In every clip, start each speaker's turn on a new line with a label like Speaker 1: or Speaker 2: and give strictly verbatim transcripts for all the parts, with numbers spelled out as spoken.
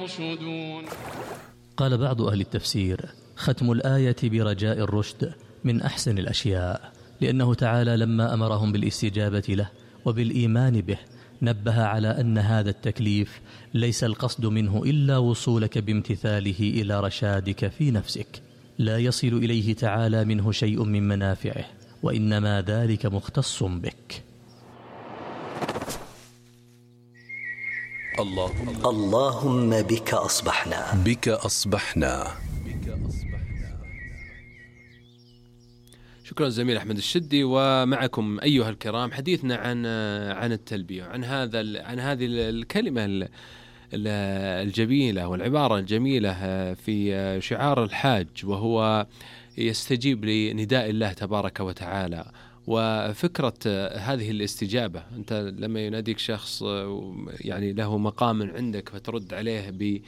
Speaker 1: قال بعض أهل التفسير: ختم الآية برجاء الرشد من أحسن الأشياء، لأنه تعالى لما أمرهم بالاستجابة له وبالإيمان به نبه على أن هذا التكليف ليس القصد منه إلا وصولك بامتثاله إلى رشادك في نفسك، لا يصل إليه تعالى منه شيء من منافعه، وإنما ذلك مختص بك.
Speaker 2: اللهم, اللهم بك أصبحنا
Speaker 3: بك أصبحنا
Speaker 4: شكرا زميل أحمد الشدي. ومعكم أيها الكرام حديثنا عن عن التلبية، عن هذا عن هذه الكلمة الجميلة والعبارة الجميلة في شعار الحاج، وهو يستجيب لنداء الله تبارك وتعالى. وفكرة هذه الاستجابة، أنت لما يناديك شخص يعني له مقام عندك فترد عليه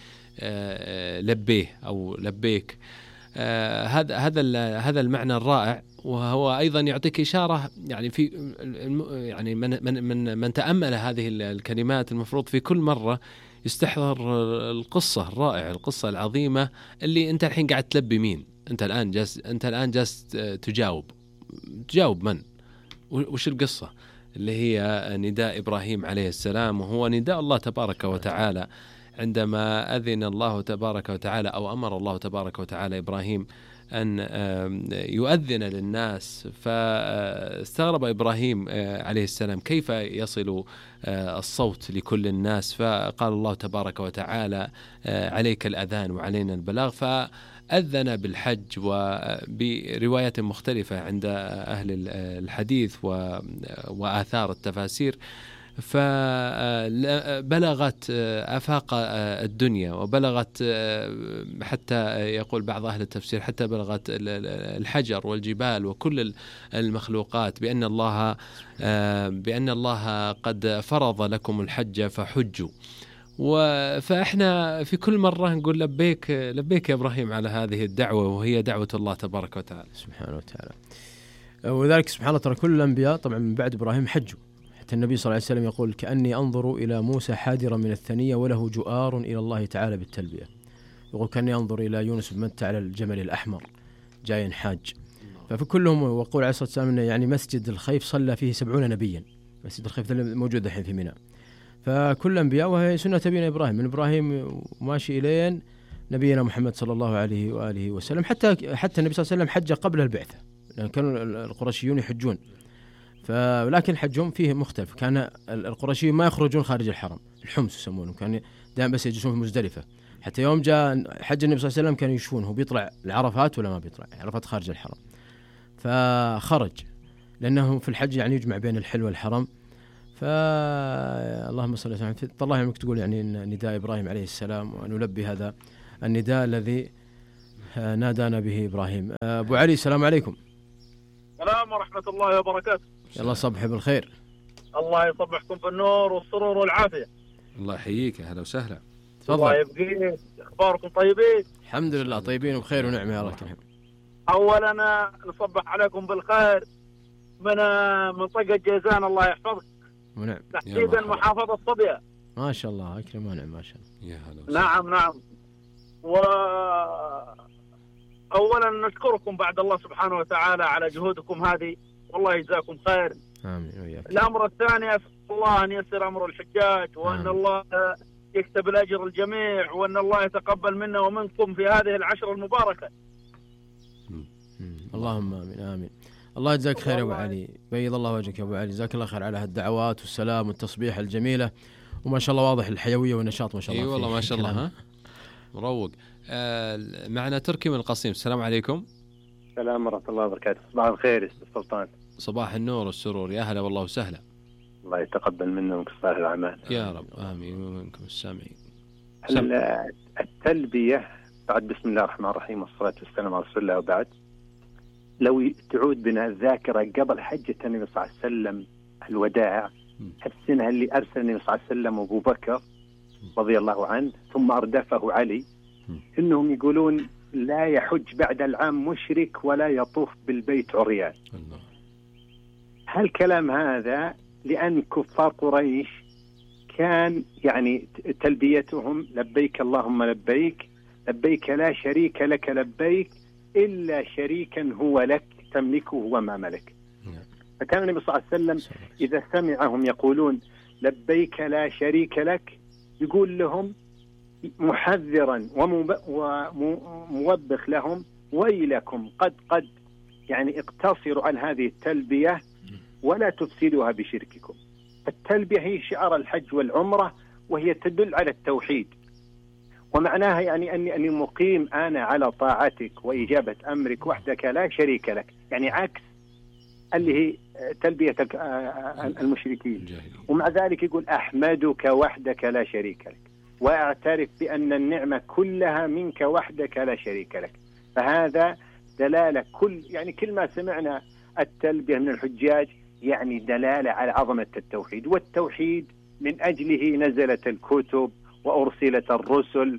Speaker 4: بلبيه أو لبيك، هذا هذا هذا المعنى الرائع. وهو أيضا يعطيك إشارة يعني في يعني من من من, من تأمل هذه الكلمات المفروض في كل مرة يستحضر القصة الرائعة، القصة العظيمة اللي أنت الحين قاعد تلبي مين. أنت الآن جالس أنت الآن جالس تجاوب تجاوب من وش القصة اللي هي نداء إبراهيم عليه السلام، وهو نداء الله تبارك وتعالى عندما أذن الله تبارك وتعالى أو أمر الله تبارك وتعالى إبراهيم أن يؤذن للناس. فاستغرب إبراهيم عليه السلام كيف يصل الصوت لكل الناس، فقال الله تبارك وتعالى عليك الأذان وعلينا البلاغ، فأذن بالحج. وبرواية مختلفة عند أهل الحديث وآثار التفاسير فبلغت آفاق الدنيا، وبلغت حتى يقول بعض أهل التفسير حتى بلغت الحجر والجبال وكل المخلوقات بأن الله بأن الله قد فرض لكم الحج فحجوا. فإحنا في كل مرة نقول لبيك لبيك يا إبراهيم على هذه الدعوة، وهي دعوة الله تبارك وتعالى
Speaker 5: سبحانه وتعالى. وذلك سبحان الله ترى كل الأنبياء طبعا من بعد إبراهيم حجوا. حتى النبي صلى الله عليه وسلم يقول: كأني أنظر إلى موسى حادرا من الثنية وله جؤار إلى الله تعالى بالتلبية. يقول: كأني أنظر إلى يونس بن متى على الجمل الأحمر جاي حاج. ففي كلهم وقول عليه الصلاة والسلام إنه يعني مسجد الخيف صلى فيه سبعون نبيا، مسجد الخيف موجود الحين في منى. فكل الأنبياء، وهي سنة نبينا إبراهيم، من إبراهيم ماشي إلين نبينا محمد صلى الله عليه وآله وسلم. حتى حتى النبي صلى الله عليه وسلم حج قبل البعثة، لأن كانوا القرشيون يحجون، فلكن حجهم فيه مختلف. كان القرشيين ما يخرجون خارج الحرم، الحمص يسمونه، كان دائما بس يجلسون في مزدلفة. حتى يوم جاء حج النبي صلى الله عليه وسلم كانوا يشوفون هو بيطلع العرفات ولا ما بيطلع، عرفات خارج الحرم. فخرج لأنه في الحج يعني يجمع بين الحل والحرم. فاللهم صل وسلم. الله يعلمك تقول يعني إن نداء إبراهيم عليه السلام، ونلبي هذا النداء الذي نادانا به إبراهيم. أبو علي السلام عليكم.
Speaker 6: السلام ورحمة الله وبركاته.
Speaker 5: يلا صبح بالخير.
Speaker 6: الله يصبحكم بالنور والسرور والعافية.
Speaker 4: الله يحييك، أهلا وسهلا.
Speaker 5: تفضل.
Speaker 6: الله يبقيك. أخباركم طيبين؟
Speaker 5: الحمد لله طيبين وبخير ونعمة يا الله كريم.
Speaker 6: أولا نصبح عليكم بالخير من منطقة جيزان، الله يحفظك.
Speaker 5: ونعم.
Speaker 6: تحديدا محافظة صبية.
Speaker 5: ما شاء الله أكرم ونعم ما شاء الله.
Speaker 4: يا هلا.
Speaker 6: نعم نعم. و أولا نشكركم بعد الله سبحانه وتعالى على جهودكم هذه، والله يجزاكم خير.
Speaker 5: آمين وياك.
Speaker 6: الأمر الثاني أسأل الله أن ييسر أمر الحجاج، وأن
Speaker 5: آمين.
Speaker 6: الله يكتب الأجر الجميع، وأن الله يتقبل منا ومنكم في هذه العشر المباركة.
Speaker 5: اللهم آمين آمين. الله يجزاك خير يا أبو علي، بيض الله وجهك يا أبو علي، جزاك الله خير على هالدعوات والسلام والتصبيح الجميلة، وما شاء الله واضح الحيوية والنشاط ما شاء الله.
Speaker 4: اي والله ما شاء الله. ها مروق. آه معنا تركي من القصيم. السلام عليكم.
Speaker 7: السلام ورحمة الله وبركاته. صباح الخير يا سلطان.
Speaker 4: صباح النور والسرور، يا هلا والله وسهلا.
Speaker 7: الله يتقبل منا ومنك صالح الأعمال
Speaker 4: يا رب. آمين ومنكم السامعين.
Speaker 7: التلبية بعد بسم الله الرحمن الرحيم والصلاة والسلام على رسول الله، وبعد لو تعود بنا الذاكرة قبل حجة النبي صلى الله عليه وسلم الوداع، السنة اللي أرسل النبي صلى الله عليه وسلم أبو بكر رضي الله عنه ثم أردفه علي، إنهم يقولون لا يحج بعد العام مشرك ولا يطوف بالبيت عريان. هل كلام هذا لأن كفار قريش كان يعني تلبيتهم لبيك اللهم لبيك، لبيك لا شريك لك لبيك إلا شريكا هو لك تملكه وما ملك. فكان النبي صلى الله عليه وسلم إذا سمعهم يقولون لبيك لا شريك لك يقول لهم محذرا وموبخ لهم ويلكم قد قد يعني اقتصروا عن هذه التلبية ولا تفسدوها بشرككم. التلبية هي شعار الحج والعمرة، وهي تدل على التوحيد، ومعناها يعني أني أني مقيم أنا على طاعتك وإجابة أمرك وحدك لا شريك لك، يعني عكس اللي هي تلبية المشركين. ومع ذلك يقول أحمدك وحدك لا شريك لك، وأعترف بأن النعمة كلها منك وحدك لا شريك لك. فهذا دلالة كل يعني كل ما سمعنا التلبية من الحجاج يعني دلالة على عظمة التوحيد، والتوحيد من أجله نزلت الكتب وأرسلت الرسل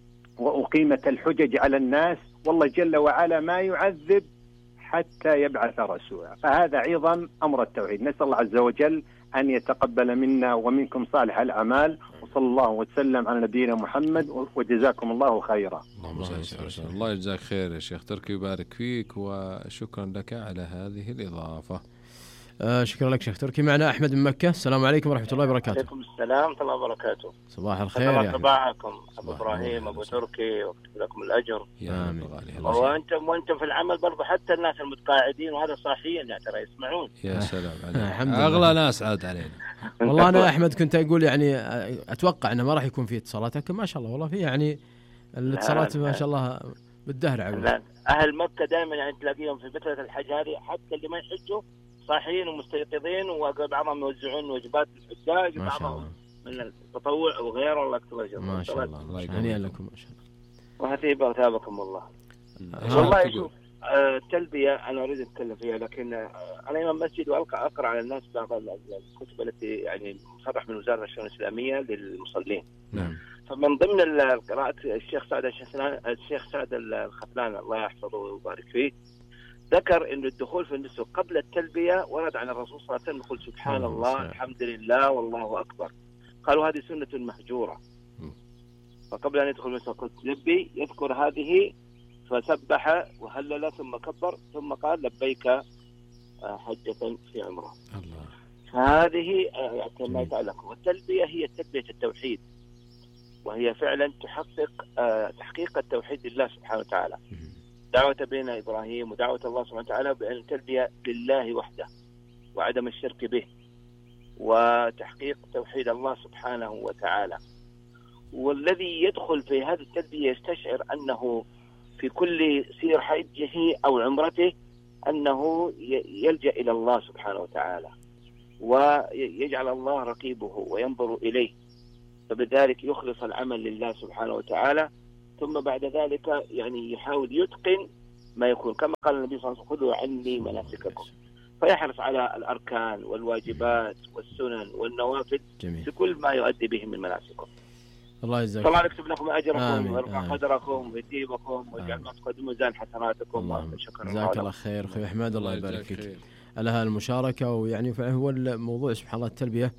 Speaker 7: وأقيمت الحجج على الناس، والله جل وعلا ما يعذب حتى يبعث رسولا. فهذا عظم أمر التوحيد. نسأل الله عز وجل أن يتقبل منا ومنكم صالح الأعمال، وصلى الله وسلم على نبينا محمد، وجزاكم الله خيرا.
Speaker 4: الله يجزاك خير يا شيخ تركي ويبارك فيك، وشكرا لك على هذه الإضافة.
Speaker 5: آه شكرا لك شيخ تركي. معنا أحمد من مكة. السلام عليكم ورحمة الله وبركاته.
Speaker 3: عليكم السلام ورحمة الله وبركاته.
Speaker 5: صباح الخير يا
Speaker 3: صباحكم أبو إبراهيم أبو تركي، واكتب لكم الأجر.
Speaker 4: يا آمين.
Speaker 3: وأنتم وأنتم في العمل برضو، حتى الناس المتقاعدين وهذا صاحيين يعني ترى يسمعون.
Speaker 4: يا سلام عليك. أغلى ناس عاد علينا.
Speaker 5: والله أنا أحمد كنت أقول يعني أتوقع أنه ما راح يكون في اتصالات، لكن ما شاء الله والله في يعني الاتصالات ما شاء الله بالدهر عقب.
Speaker 3: أهل مكة دائما يعني تلاقيهم في فترة الحج هذه، حتى اللي ما يحجوا صاحيين ومستيقظين، وبعضهم يوزعون وجبات للحجاج، وبعضهم من التطوع وغيره. والله يكتب أجر.
Speaker 5: ما شاء الله. هنيئا لكم ما شاء الله.
Speaker 3: وهذه وثابكم الله. والله شوف التلبية أنا أريد أتكلم فيها، لكن أنا إمام مسجد وألقى أقرأ على الناس بعض الكتب التي يعني مصرح من وزارة الشؤون الإسلامية للمصلين.
Speaker 5: نعم.
Speaker 3: فمن ضمن القراءة الشيخ سعد الشيخ سعد الخفلان الله يحفظه ويبارك فيه، ذكر أن الدخول في النسك قبل التلبية ورد عن الرسول صلى الله عليه وسلم يقول سبحان الله الحمد لله والله أكبر. قالوا هذه سنة مهجورة. فقبل أن يدخل النسك قلت لبي، يذكر هذه فسبح وهلل ثم كبر ثم قال لبيك حجة في عمره.
Speaker 4: الله.
Speaker 3: فهذه ما يتعلق. والتلبية هي تلبية التوحيد، وهي فعلا تحقق تحقيق التوحيد لله سبحانه وتعالى. دعوة بين إبراهيم ودعوة الله سبحانه وتعالى بأن تلبية لله وحده وعدم الشرك به، وتحقيق توحيد الله سبحانه وتعالى. والذي يدخل في هذه التلبية يستشعر أنه في كل سير حجه أو عمرته أنه يلجأ إلى الله سبحانه وتعالى، ويجعل الله رقيبه وينظر إليه، فبذلك يخلص العمل لله سبحانه وتعالى. ثم بعد ذلك يعني يحاول يتقن ما يكون، كما قال النبي صلى الله عليه وسلم خذوا عني مناسككم، فيحرص على الأركان والواجبات والسنن والنوافل في كل ما يؤدي به من مناسككم.
Speaker 5: الله يجزاكم.
Speaker 3: الله يكتب لكم أجركم ويرفع قدركم ويثيبكم ويجعل ما تقدموا ميزان حسناتكم.
Speaker 5: شكرا. جزاك الله خير أخي أحمد، الله يبارك فيك على هالمشاركة. ويعني فعلا هو الموضوع سبحان الله التلبية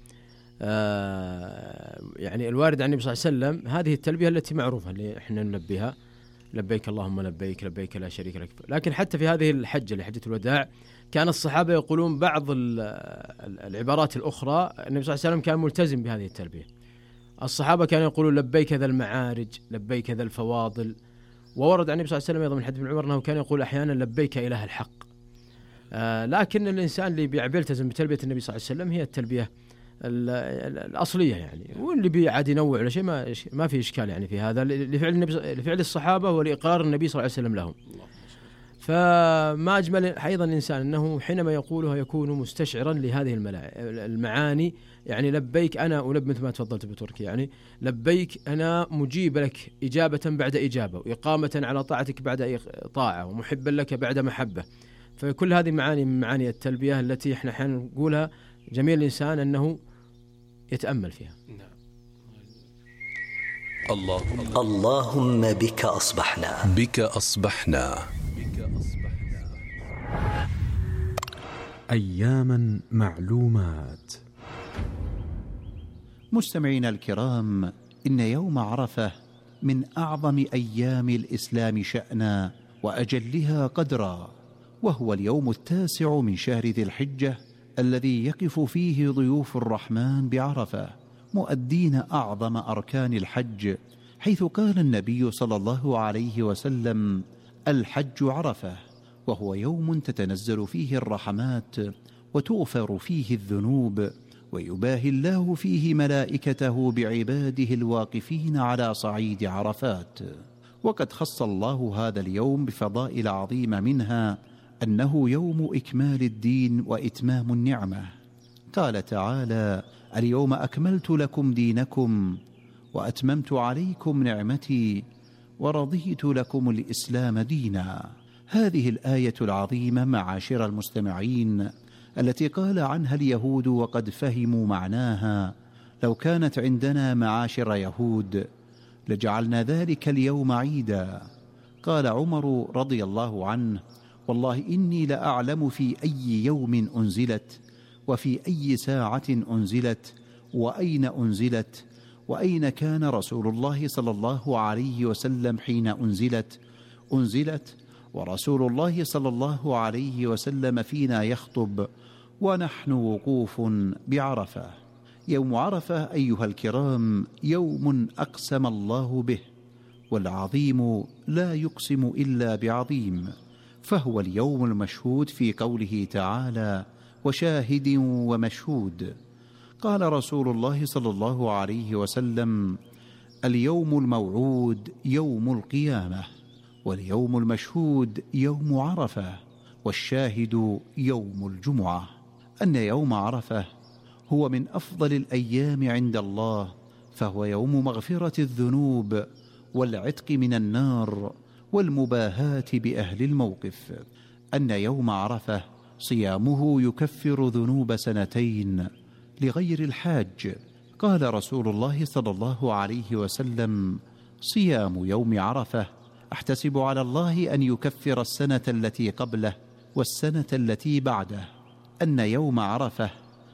Speaker 5: آه يعني الوارد عن النبي صلى الله عليه وسلم، هذه التلبية التي معروفة اللي احنا نلبيها، لبيك اللهم لبيك لبيك لا شريك لك. لكن حتى في هذه الحجة لحجة الوداع كان الصحابة يقولون بعض العبارات الأخرى. النبي صلى الله عليه وسلم كان ملتزم بهذه التلبية. الصحابة كانوا يقولون لبيك ذا المعارج، لبيك ذا الفواضل. وورد عن النبي صلى الله عليه وسلم أيضا من حديث ابن عمر أنه كان يقول أحيانا لبيك إله الحق. آه لكن الإنسان اللي بيلتزم بتلبية النبي صلى الله عليه وسلم هي التلبية الأصلية يعني، واللي بيعاد ينوع ولا شيء ما ما في إشكال يعني في هذا لفعل النبي لفعل الصحابة ولإقرار النبي صلى الله عليه وسلم لهم. فما أجمل أيضا الإنسان أنه حينما يقولها يكون مستشعرا لهذه المعاني، يعني لبيك أنا ألب مثل ما تفضلت بتركي، يعني لبيك أنا مجيب لك إجابة بعد إجابة، وإقامة على طاعتك بعد طاعة، ومحبا لك بعد محبة. فكل هذه معاني من معاني التلبية التي احنا أحيانا نقولها جميل الإنسان أنه يتأمل فيها.
Speaker 2: اللهم اللهم بك أصبحنا
Speaker 8: بك أصبحنا أياما معلومات. مستمعينا الكرام، إن يوم عرفة من أعظم أيام الإسلام شأنا وأجلها قدرا، وهو اليوم التاسع من شهر ذي الحجة الذي يقف فيه ضيوف الرحمن بعرفة مؤدين أعظم أركان الحج، حيث قال النبي صلى الله عليه وسلم: الحج عرفة، وهو يوم تتنزل فيه الرحمات وتغفر فيه الذنوب، ويباهي الله فيه ملائكته بعباده الواقفين على صعيد عرفات. وقد خص الله هذا اليوم بفضائل عظيمة، منها أنه يوم إكمال الدين وإتمام النعمة. قال تعالى: اليوم أكملت لكم دينكم وأتممت عليكم نعمتي ورضيت لكم الإسلام دينا. هذه الآية العظيمة معاشر المستمعين التي قال عنها اليهود وقد فهموا معناها: لو كانت عندنا معاشر يهود لجعلنا ذلك اليوم عيدا. قال عمر رضي الله عنه: والله إني لأعلم في أي يوم أنزلت، وفي أي ساعة أنزلت، وأين أنزلت، وأين كان رسول الله صلى الله عليه وسلم حين أنزلت أنزلت ورسول الله صلى الله عليه وسلم فينا يخطب ونحن وقوف بعرفة. يوم عرفة أيها الكرام يوم أقسم الله به، والعظيم لا يقسم إلا بعظيم، فهو اليوم المشهود في قوله تعالى: وشاهد ومشهود. قال رسول الله صلى الله عليه وسلم: اليوم الموعود يوم القيامة، واليوم المشهود يوم عرفة، والشاهد يوم الجمعة. أن يوم عرفة هو من أفضل الأيام عند الله، فهو يوم مغفرة الذنوب والعتق من النار والمباهاة بأهل الموقف. أن يوم عرفة صيامه يكفر ذنوب سنتين لغير الحاج. قال رسول الله صلى الله عليه وسلم: صيام يوم عرفة أحتسب على الله أن يكفر السنة التي قبله والسنة التي بعده. أن يوم عرفة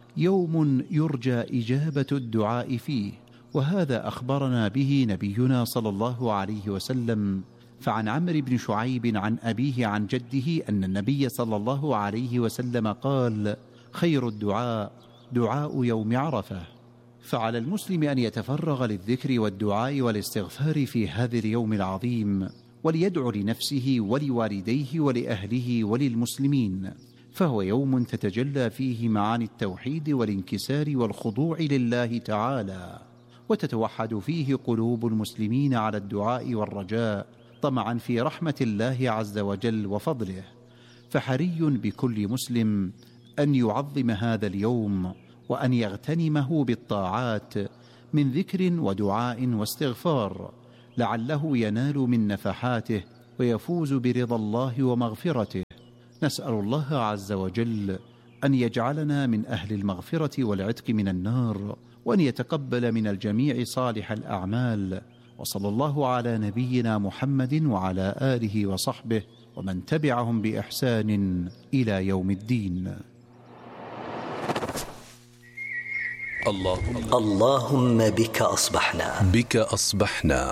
Speaker 8: يوم يرجى إجابة الدعاء فيه، وهذا أخبرنا به نبينا صلى الله عليه وسلم. فعن عمرو بن شعيب عن أبيه عن جده أن النبي صلى الله عليه وسلم قال: خير الدعاء دعاء يوم عرفة. فعلى المسلم أن يتفرغ للذكر والدعاء والاستغفار في هذا اليوم العظيم، وليدعو لنفسه ولوالديه ولأهله وللمسلمين، فهو يوم تتجلى فيه معاني التوحيد والانكسار والخضوع لله تعالى، وتتوحد فيه قلوب المسلمين على الدعاء والرجاء طمعا في رحمة الله عز وجل وفضله. فحري بكل مسلم أن يعظم هذا اليوم وأن يغتنمه بالطاعات من ذكر ودعاء واستغفار، لعله ينال من نفحاته ويفوز برضا الله ومغفرته. نسأل الله عز وجل أن يجعلنا من أهل المغفرة والعتق من النار، وأن يتقبل من الجميع صالح الأعمال. وصلى الله على نبينا محمد وعلى آله وصحبه ومن تبعهم بإحسان إلى يوم الدين.
Speaker 2: اللهم اللهم بك أصبحنا
Speaker 9: بك أصبحنا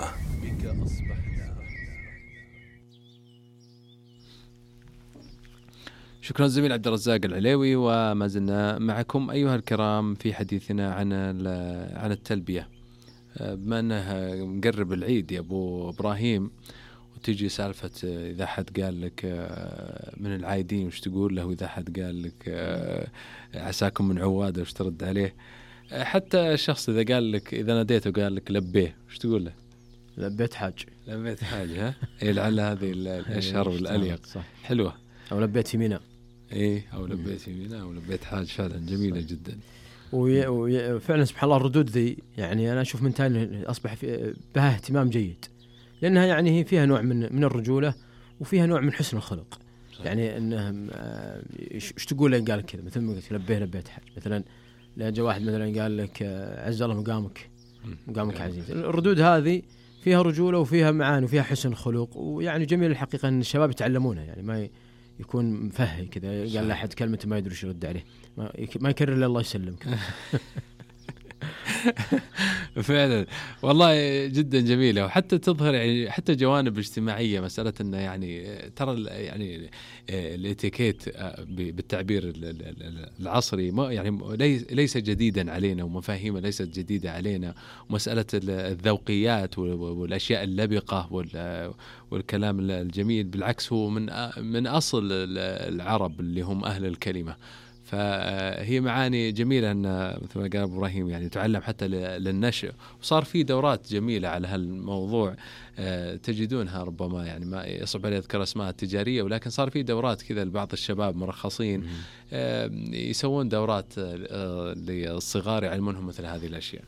Speaker 4: شكرا زميل عبد الرزاق العليوي. وما زلنا معكم أيها الكرام في حديثنا عن عن التلبية. بما أنه مقرب العيد يا أبو إبراهيم، وتجي سالفة إذا حد قال لك من العايدين وش تقول له، وإذا حد قال لك عساكم من عوادة وش ترد عليه. حتى الشخص إذا قال لك، إذا ناديته وقال لك لبيه وش تقول له؟
Speaker 5: لبيت حاج.
Speaker 4: لبيت حاج. ها إيه، لعل هذه الأشهر والأليق. حلوة.
Speaker 5: أو لبيت يمينة.
Speaker 4: إيه، أو لبيت يمينة أو لبيت حاج، فعلا جميلة صحيح. جدا.
Speaker 5: وفعلا سبحان الله الردود ذي يعني أنا أشوف من تاني أصبح بها اهتمام جيد، لأنها يعني هي فيها نوع من من الرجولة وفيها نوع من حسن الخلق صحيح. يعني أنه إيش تقول لك قال كذا، مثل ما قلت لبيه لبيت حاج، مثلا لا جاء واحد مثلا قال لك عز الله مقامك مقامك عزيز. الردود هذه فيها رجولة وفيها معاني وفيها حسن خلق، ويعني جميل الحقيقة أن الشباب يتعلمونها، يعني ما يكون مفهي كذا قال لا أحد كلمة ما يدري ايش يرد عليه، ما يكرر الا الله يسلمك.
Speaker 4: فعلا والله جدا جميلة، وحتى تظهر يعني حتى جوانب اجتماعية، مسألة أنه يعني ترى يعني الاتيكيت بالتعبير العصري ما يعني ليس جديدا علينا، ومفاهيمه ليست جديدة علينا، ومسألة الذوقيات والأشياء اللبقة والكلام الجميل بالعكس هو من من أصل العرب اللي هم أهل الكلمة. فهي معاني جميلة أن مثل ما قال إبراهيم يعني تعلم حتى للنشء، وصار في دورات جميلة على هالموضوع تجدونها، ربما يعني ما يصعب علي أذكر اسمها التجارية، ولكن صار في دورات كذا لبعض الشباب مرخصين يسوون دورات للصغار يعلمونهم مثل هذه الأشياء.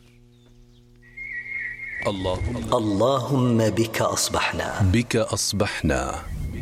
Speaker 2: اللهم اللهم بك أصبحنا
Speaker 9: بك أصبحنا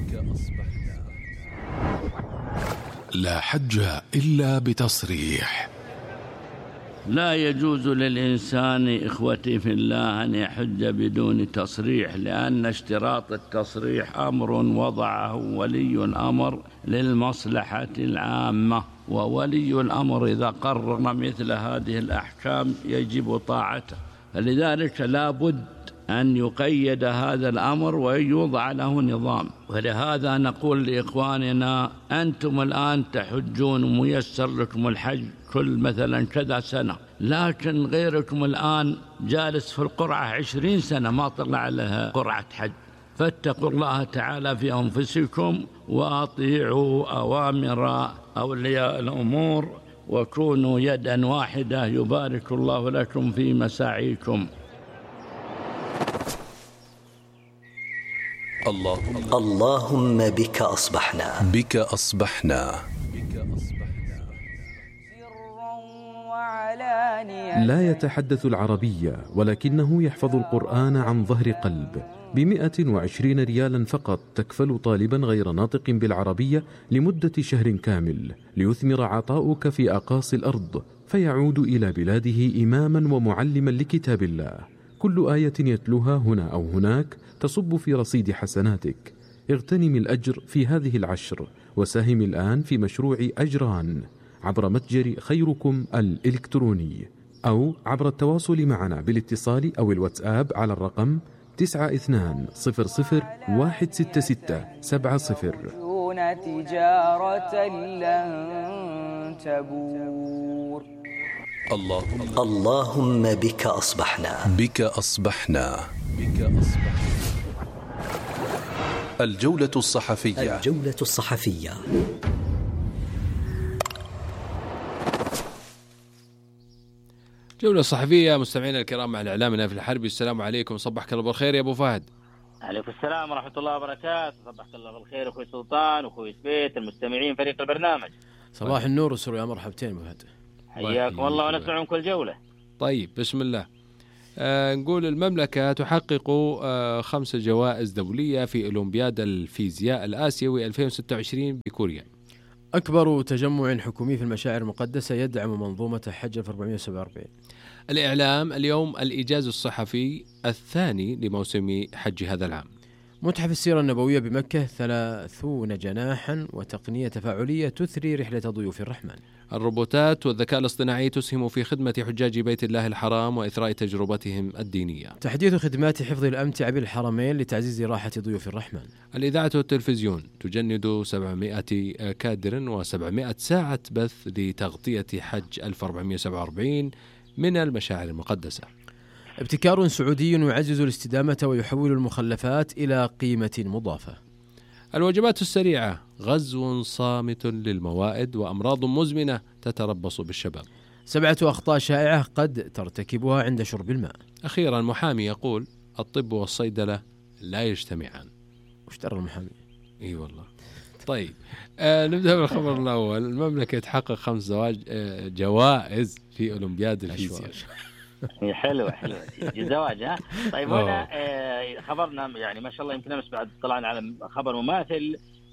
Speaker 9: لا حج إلا بتصريح.
Speaker 10: لا يجوز للإنسان إخوتي في الله أن يحج بدون تصريح، لأن اشتراط التصريح أمر وضعه ولي الأمر للمصلحة العامة، وولي الأمر إذا قرر مثل هذه الأحكام يجب طاعته، فلذلك لا بد أن يقيد هذا الأمر ويوضع له نظام. ولهذا نقول لإخواننا أنتم الآن تحجون ميسر لكم الحج كل مثلا كذا سنة، لكن غيركم الآن جالس في القرعة عشرين سنة ما طلع لها قرعة حج، فاتقوا الله تعالى في أنفسكم وأطيعوا أوامر أولياء الأمور وكونوا يدا واحدة، يبارك الله لكم في مساعيكم.
Speaker 2: اللهم اللهم بك أصبحنا
Speaker 9: بك أصبحنا
Speaker 11: لا يتحدث العربية ولكنه يحفظ القرآن عن ظهر قلب. بمئة وعشرين ريالا فقط تكفل طالبا غير ناطق بالعربية لمدة شهر كامل ليثمر عطاؤك في أقاصي الأرض، فيعود إلى بلاده إماما ومعلما لكتاب الله. كل آية يتلوها هنا أو هناك تصب في رصيد حسناتك. اغتنم الأجر في هذه العشر وساهم الآن في مشروع أجران عبر متجر خيركم الإلكتروني، أو عبر التواصل معنا بالاتصال أو الواتساب على الرقم تسعة اثنان صفر صفر واحد ستة ستة سبعة صفر.
Speaker 12: تجارة لن تبور.
Speaker 2: اللهم اللهم بك أصبحنا
Speaker 9: بك أصبحنا بك أصبحنا. الجولة الصحفية
Speaker 2: الجولة الصحفية.
Speaker 4: جولة صحفية مستمعينا الكرام مع الإعلام نايف الحربي. السلام عليكم، صبحك الله بالخير يا أبو فهد.
Speaker 13: عليكم السلام ورحمة الله وبركاته، صبحك الله بالخير أخوي سلطان وأخوي سبيت المستمعين فريق البرنامج.
Speaker 5: صباح النور والسرور يا مرحبتين أبو فهد.
Speaker 13: حياكم الله ونسمع كل جولة.
Speaker 4: طيب بسم الله. آه نقول المملكة تحقق آه خمس جوائز دولية في أولمبياد الفيزياء الآسيوي ألفين وستة وعشرين بكوريا.
Speaker 5: أكبر تجمع حكومي في المشاعر المقدسة يدعم منظومة حج ألف وأربعمائة وسبعة وأربعين.
Speaker 4: الإعلام اليوم الإيجاز الصحفي الثاني لموسم حج هذا العام.
Speaker 5: متحف السيرة النبوية بمكة ثلاثون جناحا وتقنية تفاعلية تثري رحلة ضيوف الرحمن.
Speaker 4: الروبوتات والذكاء الاصطناعي تسهم في خدمة حجاج بيت الله الحرام وإثراء تجربتهم الدينية.
Speaker 5: تحديث خدمات حفظ الأمتعة بالحرمين لتعزيز راحة ضيوف الرحمن.
Speaker 4: الإذاعة والتلفزيون تجند سبعمائة كادر وسبعمائة ساعة بث لتغطية حج ألف وأربعمائة وسبعة وأربعين من المشاعر المقدسة.
Speaker 5: ابتكار سعودي يعزز الاستدامة ويحول المخلفات إلى قيمة مضافة.
Speaker 4: الوجبات السريعة غزو صامت للموائد وأمراض مزمنة تتربص بالشباب.
Speaker 5: سبعة أخطاء شائعة قد ترتكبها عند شرب الماء.
Speaker 4: أخيرا محامي يقول الطب والصيدلة لا يجتمعان.
Speaker 5: وش ترى المحامي؟
Speaker 4: اي والله. طيب آه نبدأ بالخبر الأول. المملكة تحقق خمس زواج آه جوائز في أولمبياد الفيزياء.
Speaker 13: حلوة حلوة الزواج ها. طيب هنا آه خبرنا يعني ما شاء الله يمكن أمس بعد طلعنا على خبر مماثل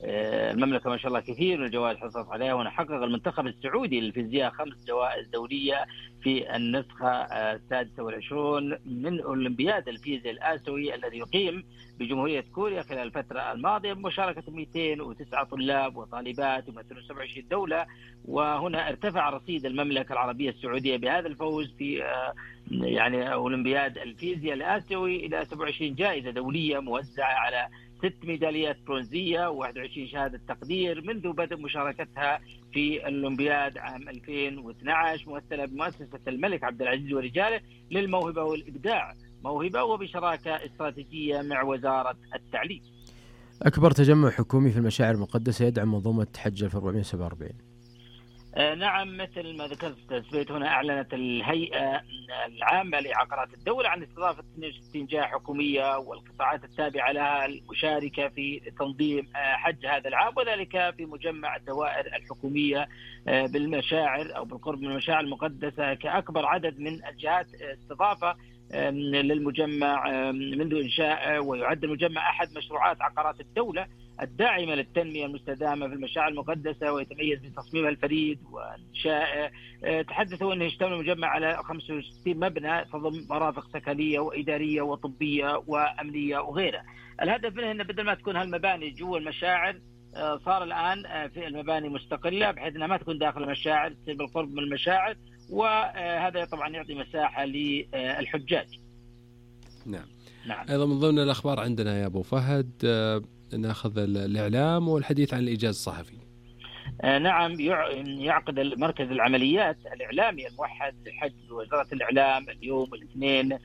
Speaker 13: المملكة ما شاء الله كثير من الجوائز حصلت عليها، وهنا حقق المنتخب السعودي للفيزياء خمس جوائز دولية في النسخة السادسة والعشرون من أولمبياد الفيزياء الآسيوي الذي يقيم بجمهورية كوريا خلال الفترة الماضية بمشاركة مئتين وتسعة طلاب وطالبات يمثلون سبعة وعشرين دولة. وهنا ارتفع رصيد المملكة العربية السعودية بهذا الفوز في يعني أولمبياد الفيزياء الآسيوي إلى سبعة وعشرين جائزة دولية موزعة على ست ميداليات برونزية وواحد وعشرين شهادة تقدير منذ بدء مشاركتها في الأولمبياد عام ألفين واثني عشر، ممثلة بمؤسسة الملك عبد العزيز ورجاله للموهبة والإبداع، موهبة وبشراكة استراتيجية مع وزارة التعليم.
Speaker 5: أكبر تجمع حكومي في المشاعر المقدسة يدعم منظومة حج ألف وأربعمائة وسبعة وأربعين.
Speaker 13: آه نعم، مثل ما ذكرت تثبيت، هنا أعلنت الهيئة العامة لعقارات الدولة عن استضافة اثنين وستين جهة حكومية والقطاعات التابعة لها المشاركة في تنظيم آه حج هذا العام، وذلك في مجمع الدوائر الحكومية آه بالمشاعر أو بالقرب من المشاعر المقدسة كأكبر عدد من الجهات استضافة للمجمع منذ إنشائه. ويعد المجمع أحد مشروعات عقارات الدولة الداعمة للتنمية المستدامة في المشاعر المقدسة، ويتميز بتصميمها الفريد وإنشائه. تحدثوا أنه يشتمل المجمع على خمسة وستين مبنى تضم مرافق سكنية وإدارية وطبية وأمنية وغيرها. الهدف منه أنه بدل ما تكون هالمباني جوا المشاعر، صار الآن في المباني مستقلة بحيث أنها ما تكون داخل المشاعر، تصير بالقرب من المشاعر، وهذا طبعا يعطي مساحة للحجاج.
Speaker 4: نعم.
Speaker 13: نعم.
Speaker 4: أيضا من ضمن الأخبار عندنا يا أبو فهد نأخذ الإعلام والحديث عن الإيجاز الصحفي.
Speaker 13: نعم، يعقد مركز العمليات الإعلامي الموحد للحج بوزارة الإعلام اليوم الاثنين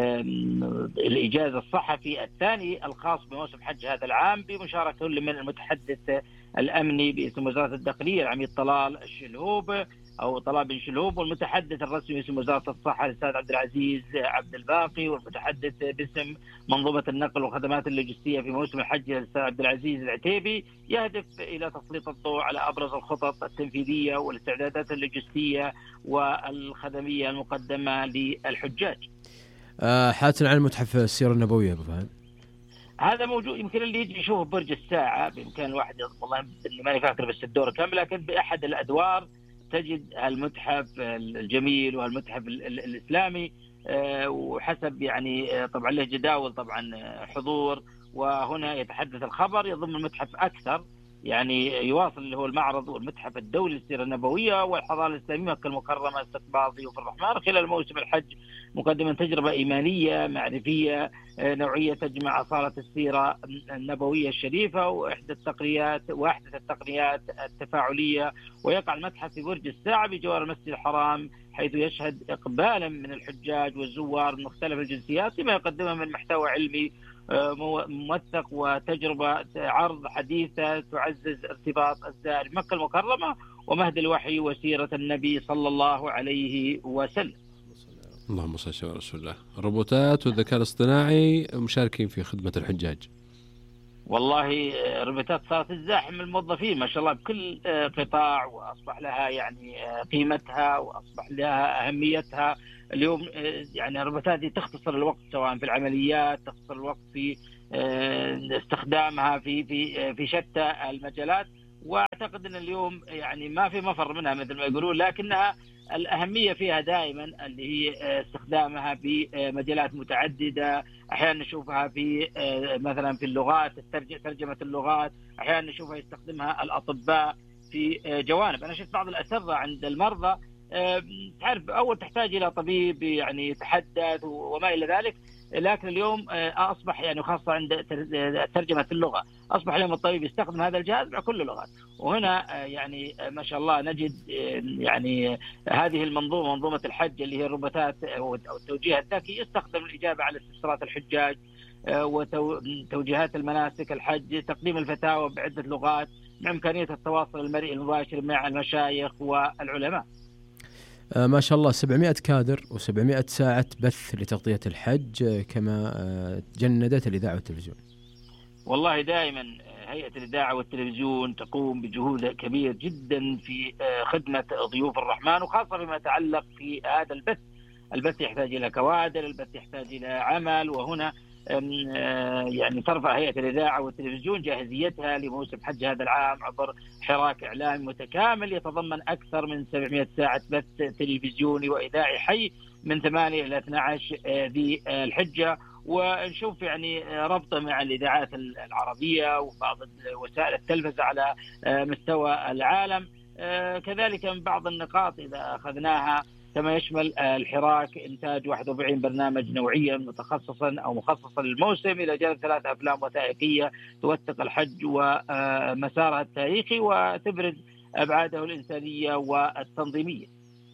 Speaker 13: الإيجاز الصحفي الثاني الخاص بموسم حج هذا العام، بمشاركة كل من المتحدث الأمني باسم وزارة الداخلية العميد طلال الشلهوب أو طلال بن شلهوب، والمتحدث الرسمي باسم وزارة الصحة الأستاذ عبد العزيز عبد الباقي، والمتحدث باسم منظومة النقل والخدمات اللوجستية في موسم الحج الأستاذ عبد العزيز العتيبي، يهدف إلى تسليط الضوء على أبرز الخطط التنفيذية والاستعدادات اللوجستية والخدمية المقدمة للحجاج.
Speaker 5: أه حاتنا عن متحف السيرة النبوية أبو فهد.
Speaker 13: هذا موجود، يمكن اللي يجي يشوف برج الساعة بإمكان الواحد، والله إني ماني فاكر بس الدور كامل، لكن بأحد الأدوار تجد المتحف الجميل والمتحف الإسلامي، وحسب يعني طبعا له جداول طبعا حضور. وهنا يتحدث الخبر يضم المتحف أكثر، يعني يواصل اللي هو المعرض والمتحف الدولي للسيرة النبوية والحضارة الإسلامية مكة المكرمة استقبال ضيوف الرحمن خلال موسم الحج، مقدما تجربة إيمانية معرفية نوعية تجمع أصالة السيرة النبوية الشريفة وإحدى التقنيات وأحدث التقنيات التفاعلية. ويقع المتحف في برج الساعة بجوار المسجد الحرام، حيث يشهد إقبالا من الحجاج والزوار من مختلف الجنسيات لما يقدمه من محتوى علمي موثق وتجربة عرض حديثة تعزز ارتباط الزائر بمكة المكرمة ومهد الوحي وسيرة النبي صلى الله عليه وسلم.
Speaker 4: اللهم صل على رسول الله. الروبوتات والذكاء الاصطناعي مشاركين في خدمة الحجاج.
Speaker 13: والله الروبوتات صارت تزاحم الموظفين ما شاء الله بكل قطاع، وأصبح لها يعني قيمتها وأصبح لها أهميتها. اليوم يعني الروبوتات دي تختصر الوقت سواء في العمليات، تختصر الوقت في استخدامها في في في شتى المجالات، واعتقد ان اليوم يعني ما في مفر منها مثل ما يقولون، لكنها الأهمية فيها دائما اللي هي استخدامها في مجالات متعددة. أحيانا نشوفها في مثلا في اللغات، ترجمة اللغات، أحيانا نشوفها يستخدمها الأطباء في جوانب. أنا شفت بعض الأسرة عند المرضى، تعرف أول تحتاج إلى طبيب يعني يتحدث وما إلى ذلك، لكن اليوم أصبح يعني خاصة عند ترجمة اللغة أصبح اليوم الطبيب يستخدم هذا الجهاز مع كل اللغات. وهنا يعني ما شاء الله نجد يعني هذه المنظومة منظومة الحج اللي هي الروبوتات أو التوجيه الذكي يستخدم الإجابة على استفسارات الحجاج وتوجيهات المناسك الحج، تقديم الفتاوى بعدة لغات، مع إمكانية التواصل المرئي المباشر مع المشايخ والعلماء.
Speaker 5: آه ما شاء الله سبعمائة كادر وسبعمائة ساعة بث لتغطية الحج، آه كما آه جندت الإذاعة والتلفزيون.
Speaker 13: والله دائما هيئة الإذاعة والتلفزيون تقوم بجهود كبير جدا في آه خدمة ضيوف الرحمن، وخاصة فيما يتعلق في هذا البث. البث يحتاج إلى كوادر، البث يحتاج إلى عمل، وهنا يعني ترفع هيئة الإذاعة والتلفزيون جاهزيتها لموسم حج هذا العام عبر حراك إعلامي متكامل يتضمن أكثر من سبعمائة ساعة بث تلفزيوني وإذاعي حي من ثمانية إلى اثني عشر ذي الحجة، ونشوف يعني ربطه مع الإذاعات العربية وبعض وسائل التلفزة على مستوى العالم. كذلك من بعض النقاط إذا أخذناها كما يشمل الحراك إنتاج واحد وأربعين برنامج نوعيا متخصصا أو مخصصا للموسم، إلى جانب ثلاث أفلام وثائقية توثق الحج ومسارها التاريخي وتبرز أبعاده الإنسانية والتنظيمية.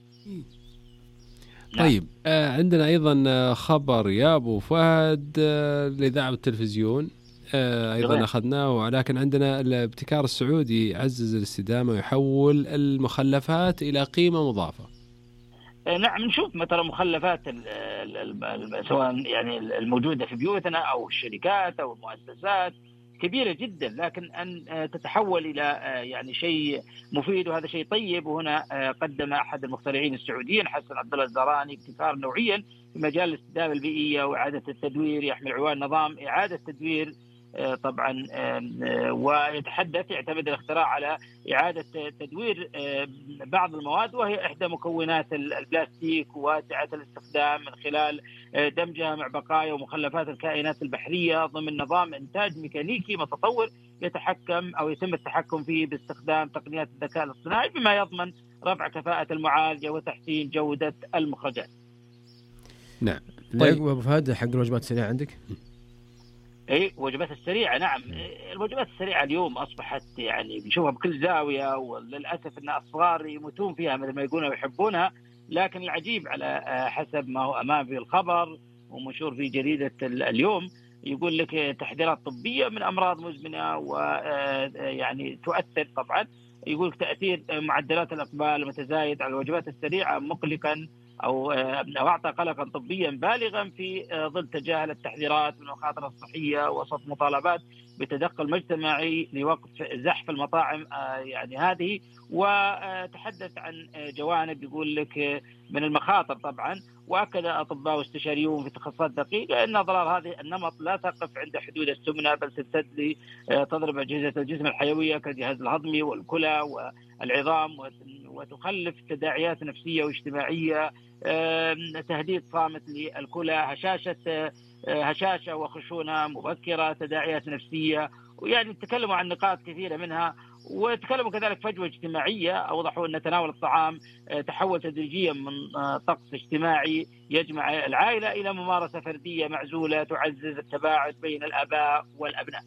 Speaker 4: طيب آه عندنا أيضا خبر يا أبو فهد آه الإذاعة والتلفزيون آه أيضا أخذناه، ولكن عندنا الابتكار السعودي يعزز الاستدامة ويحول المخلفات إلى قيمة مضافة.
Speaker 13: نعم، نشوف مثلا مخلفات سواء يعني الموجودة في بيوتنا أو الشركات أو المؤسسات كبيرة جدا، لكن أن تتحول إلى يعني شيء مفيد، وهذا شيء طيب. وهنا قدم أحد المخترعين السعوديين حسن عبد الله الزهراني ابتكار نوعيا في مجال الاستدامة البيئية وإعادة التدوير، يحمل عنوان نظام إعادة تدوير طبعا، ويتحدث يعتمد الاختراع على إعادة تدوير بعض المواد وهي إحدى مكونات البلاستيك واسعة الاستخدام من خلال دمجها مع بقايا ومخلفات الكائنات البحرية ضمن نظام إنتاج ميكانيكي متطور يتحكم أو يتم التحكم فيه باستخدام تقنيات الذكاء الاصطناعي بما يضمن رفع كفاءة المعالجة وتحسين جودة المخرجات.
Speaker 5: نعم. طيب أبو فهد حق الوجبات السريعة عندك؟
Speaker 13: اي وجبات السريعه. نعم، الوجبات السريعه اليوم اصبحت يعني بنشوفها بكل زاويه، وللاسف ان الصغار يموتون فيها مثل ما يقولون ويحبونها. لكن العجيب على حسب ما هو امام في الخبر ومنشور في جريده اليوم يقول لك تحذيرات طبيه من امراض مزمنه ويعني تؤثر طبعا. يقول لك تاثير معدلات الاقبال المتزايد على الوجبات السريعه مقلقا أو أعطى قلقا طبيا بالغا في ظل تجاهل التحذيرات من المخاطر الصحية وسط مطالبات بتدخل مجتمعي لوقف زحف المطاعم يعني هذه. وتحدث عن جوانب يقول لك من المخاطر طبعا، وأكد أطباء واستشاريون في تخصصات دقيقة أن أضرار هذه النمط لا تقف عند حدود السمنة بل تمتد لتضرب أجهزة الجسم الحيوية كالجهاز الهضمي والكلى والعظام، وتخلف تداعيات نفسية واجتماعية، تهديد صامت للكلى، هشاشة هشاشة وخشونة مبكرة، تداعيات نفسية. ويعني تكلموا عن نقاط كثيرة منها، وتكلموا كذلك فجوة اجتماعية. أوضحوا أن تناول الطعام تحول تدريجيا من طقس اجتماعي يجمع العائلة إلى ممارسة فردية معزولة تعزز التباعد بين الآباء والأبناء.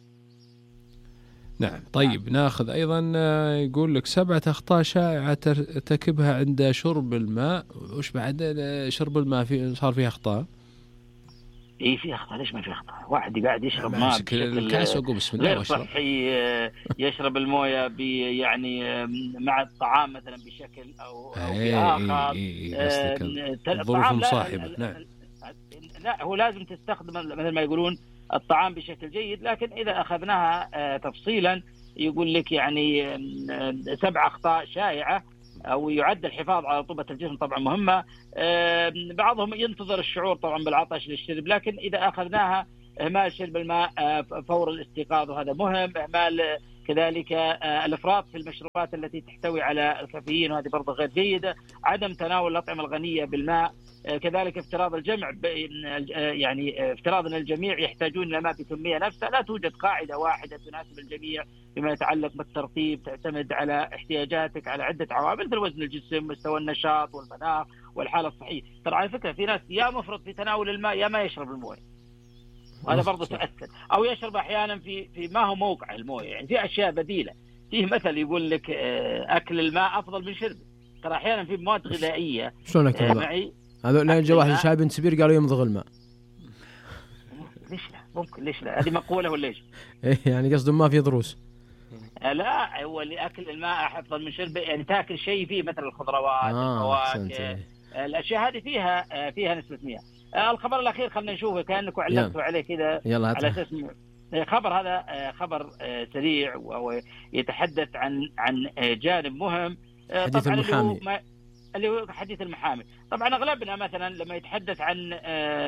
Speaker 4: نعم. طيب ناخذ أيضا يقول لك سبعة أخطاء شائعة ترتكبها عند شرب الماء. وش بعد شرب الماء في صار فيه أخطاء؟
Speaker 13: ايه في اخطاء. ليش ما في اخطاء؟ واحد قاعد يشرب ماء
Speaker 4: بشكل غير
Speaker 13: صحي، يشرب المويه يعني مع الطعام مثلا بشكل او او باخر.
Speaker 4: الظروف مصاحبه. نعم.
Speaker 13: لا هو لازم تستخدم مثل ما يقولون الطعام بشكل جيد، لكن اذا اخذناها تفصيلا يقول لك يعني سبع اخطاء شائعه أو يعد الحفاظ على رطوبة الجسم طبعا مهمة. بعضهم ينتظر الشعور طبعا بالعطش للشرب، لكن إذا أخذناها إهمال شرب الماء فور الاستيقاظ وهذا مهم. إهمال كذلك الإفراط في المشروبات التي تحتوي على الكافيين وهذه برضه غير جيدة. عدم تناول الأطعمة الغنية بالماء. كذلك افتراض الجمع يعني افتراض أن الجميع يحتاجون إلى ماء بكمية نفسها. لا توجد قاعدة واحدة تناسب الجميع فيما يتعلق بالترطيب، تعتمد على احتياجاتك على عدة عوامل مثل وزن الجسم، مستوى النشاط والمناخ والحالة الصحية. ترى على فكرة في ناس يا مفرط في تناول الماء يا ما يشرب المويه، وهذا برضه تؤثر. أو يشرب أحيانا في في ما هو موقع المويه. يعني في أشياء بديلة. فيه مثل يقول لك أكل الماء أفضل من شربه. ترى أحيانا في مواد غذائية
Speaker 5: شلون أكل معي هذول لا جوا واحد شاي بن سبير قالوا يمضغ الماء.
Speaker 13: ليش لا؟ ممكن ليش لا؟ هذه مقولة ولا إيش؟
Speaker 5: إيه يعني قصدهم ما في ضروس.
Speaker 13: لا هو اللي أكل الماء أفضل من شربه، يعني تأكل شيء فيه مثل الخضروات
Speaker 5: آه
Speaker 13: الفواكه الأشياء هذه فيها فيها نسبة مياه. الخبر الأخير خلنا نشوفه كأنكم علقتوا عليه كذا على أساس خبر هذا خبر سريع وهو يتحدث عن عن جانب مهم.
Speaker 5: حديث المحامي
Speaker 13: اللي هو حديث المحامي. طبعا أغلبنا مثلا لما يتحدث عن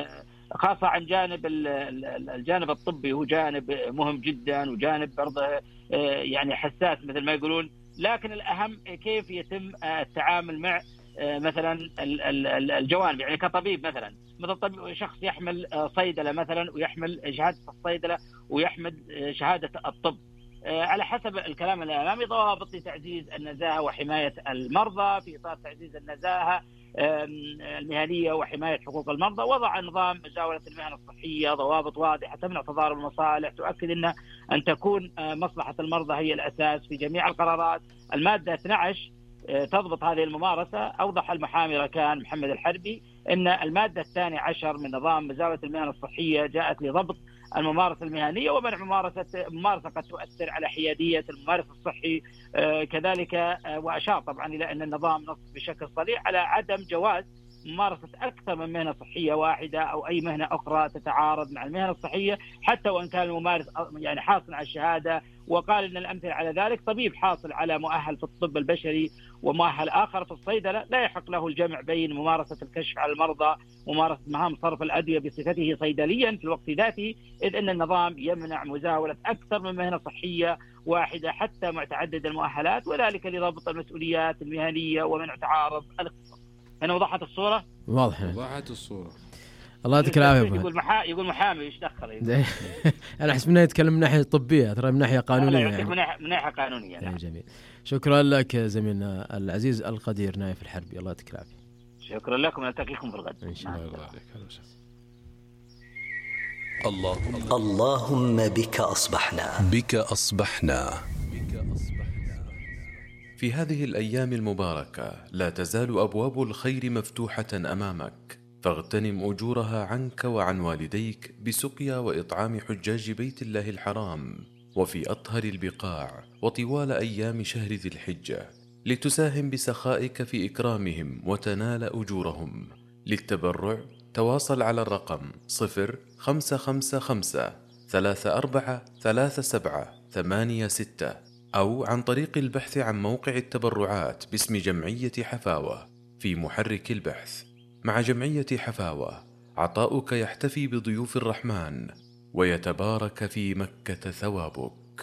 Speaker 13: خاصة عن جانب الجانب الطبي، هو جانب مهم جدا وجانب برضه يعني حساس مثل ما يقولون، لكن الأهم كيف يتم التعامل مع مثلا الجوانب. يعني كطبيب مثلا، مثل طبيب شخص يحمل صيدلة مثلا ويحمل شهادة الصيدلة ويحمل شهادة الطب، على حسب الكلام الأمامي ضوابط لتعزيز النزاهة وحماية المرضى في إطار تعزيز النزاهة المهنية وحماية حقوق المرضى. وضع نظام مزاولة المهن الصحية ضوابط واضحة تمنع تضارب المصالح، تؤكد أن أن تكون مصلحة المرضى هي الأساس في جميع القرارات. المادة اثني عشر تضبط هذه الممارسة. أوضح المحامي ركان محمد الحربي أن المادة الثانية عشر من نظام مزاولة المهن الصحية جاءت لضبط الممارسة المهنية ومنع ممارسة ممارسة قد تؤثر على حيادية الممارس الصحي. آه كذلك آه وأشار طبعا إلى أن النظام نص بشكل صريح على عدم جواز ممارسة أكثر من مهنة صحية واحدة أو أي مهنة أخرى تتعارض مع المهنة الصحية، حتى وإن كان الممارس يعني حاصل على الشهادة. وقال أن الأمثلة على ذلك طبيب حاصل على مؤهل في الطب البشري ومؤهل آخر في الصيدلة لا يحق له الجمع بين ممارسة الكشف على المرضى وممارسة مهام صرف الأدوية بصفته صيدليا في الوقت ذاته، إذ أن النظام يمنع مزاولة أكثر من مهنة صحية واحدة حتى متعدد المؤهلات، وذلك لضبط المسؤوليات المهنية ومنع تعارض الاختصاص. أنا وضحت الصورة؟
Speaker 5: واضحة،
Speaker 4: وضحت الصورة.
Speaker 5: الله يعطيك العافية.
Speaker 13: يقول محا... يقول محامي ايش دخل؟
Speaker 5: أنا أحس منه يتكلم من ناحية طبية، ترى من ناحية قانونية يعني.
Speaker 13: من ناحية من ناحية قانونية. نعم.
Speaker 5: جميل. شكرا لك زميلنا العزيز القدير نايف الحربي، الله يعطيك العافية.
Speaker 13: شكرا لكم، نلتقيكم في الغد
Speaker 5: إن شاء الله.
Speaker 9: الله
Speaker 2: اللهم بك أصبحنا
Speaker 9: بك أصبحنا.
Speaker 11: في هذه الأيام المباركة لا تزال أبواب الخير مفتوحة أمامك، فاغتنم أجورها عنك وعن والديك بسقيا وإطعام حجاج بيت الله الحرام وفي أطهر البقاع وطوال أيام شهر ذي الحجة، لتساهم بسخائك في إكرامهم وتنال أجورهم. للتبرع تواصل على الرقم صفر خمسة خمسة خمسة ثلاثة أربعة ثلاثة سبعة ثمانية ستة، أو عن طريق البحث عن موقع التبرعات باسم جمعية حفاوة في محرك البحث. مع جمعية حفاوة عطاؤك يحتفي بضيوف الرحمن ويتبارك في مكة ثوابك.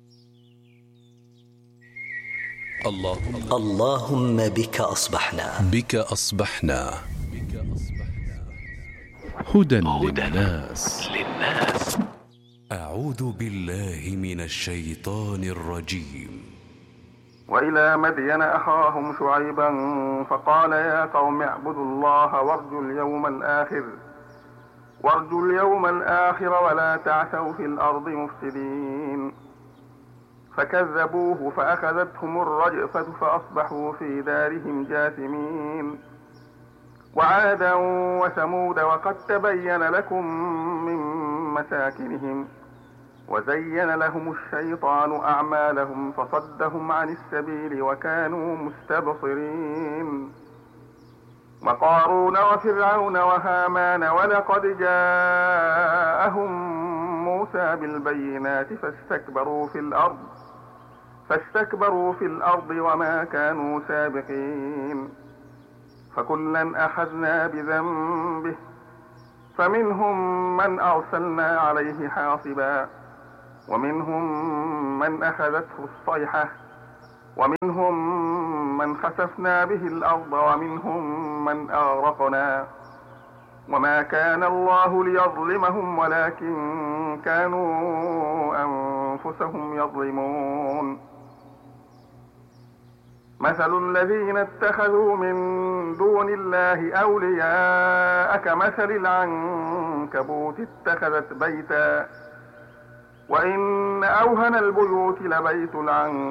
Speaker 9: الله
Speaker 2: اللهم بك أصبحنا
Speaker 9: بك أصبحنا.
Speaker 11: هدى للناس.
Speaker 9: أعوذ بالله من الشيطان الرجيم.
Speaker 14: وإلى مدين أخاهم شعيبا فقال يا قوم اعبدوا الله وارجوا اليوم الآخر وارجوا اليوم الآخر ولا تعثوا في الأرض مفسدين. فكذبوه فأخذتهم الرجفة فأصبحوا في دارهم جاثمين. وعادا وثمود وقد تبين لكم من مساكنهم وزين لهم الشيطان أعمالهم فصدهم عن السبيل وكانوا مستبصرين. وقارون وفرعون وهامان ولقد جاءهم موسى بالبينات فاستكبروا في الأرض فاستكبروا في الأرض وما كانوا سابقين. فكلا أخذنا بذنبه فمنهم من أرسلنا عليه حاصبا ومنهم من أخذته الصيحة ومنهم من خسفنا به الأرض ومنهم من أغرقنا. وما كان الله ليظلمهم ولكن كانوا أنفسهم يظلمون. مثل الذين اتخذوا من دون الله أولياء كمثل العنكبوت اتخذت بيتا وإن أوهن البيوت لبيت العنكبوت